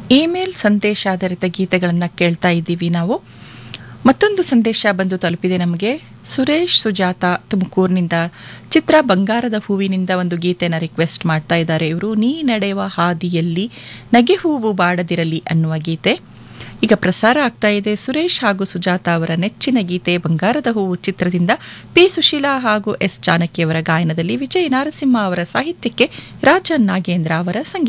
Email ಸಂದೇಶಾಧಾರಿತ ಗೀತೆಗಳನ್ನು ಕೇಳ್ತಾ ಇದ್ದೀವಿ ನಾವು. ಮತ್ತೊಂದು ಸಂದೇಶ ಬಂದು ತಲುಪಿದೆ ನಮಗೆ. ಸುರೇಶ್ ಸುಜಾತ ತುಮಕೂರಿನಿಂದ ಚಿತ್ರ ಬಂಗಾರದ ಹೂವಿನಿಂದ ಒಂದು ಗೀತೆನ ರಿಕ್ವೆಸ್ಟ್ ಮಾಡ್ತಾ ಇದ್ದಾರೆ ಇವರು. ನೀ ನಡೆಯುವ ಹಾದಿಯಲ್ಲಿ ನಗೆ ಹೂವು ಬಾಡದಿರಲಿ ಅನ್ನುವ ಗೀತೆ ಈಗ ಪ್ರಸಾರ ಆಗ್ತಾ ಇದೆ. ಸುರೇಶ್ ಹಾಗೂ ಸುಜಾತ ಅವರ ನೆಚ್ಚಿನ ಗೀತೆ ಬಂಗಾರದ ಹೂವು ಚಿತ್ರದಿಂದ ಪಿ ಸುಶೀಲಾ ಹಾಗೂ ಎಸ್ ಜಾನಕಿ ಅವರ ಗಾಯನದಲ್ಲಿ ವಿಜಯ ನಾರಸಿಂಹ ಅವರ ಸಾಹಿತ್ಯಕ್ಕೆ ರಾಜನ್ ನಾಗೇಂದ್ರ ಅವರ ಸಂಗೀತ.